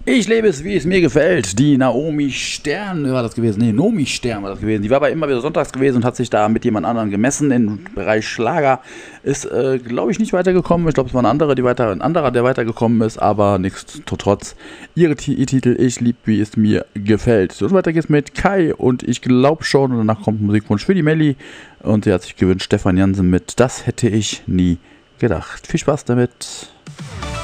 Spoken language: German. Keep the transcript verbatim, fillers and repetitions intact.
Ich lebe es, wie es mir gefällt. Die Naomi Stern war das gewesen. Nee, Nomi Stern war das gewesen. Die war aber immer wieder sonntags gewesen und hat sich da mit jemand anderem gemessen im Bereich Schlager. Ist, äh, glaube ich, nicht weitergekommen. Ich glaube, es war eine andere, die weiter, ein anderer, der weitergekommen ist, aber nichtsdestotrotz. Ihre T- ihr Titel Ich lieb, wie es mir gefällt. So, weiter geht's mit Kai und ich glaube schon. Und danach kommt ein Musikwunsch für die Melli. Und sie hat sich gewünscht, Stefan Jansen mit Das hätte ich nie gedacht. Viel Spaß damit.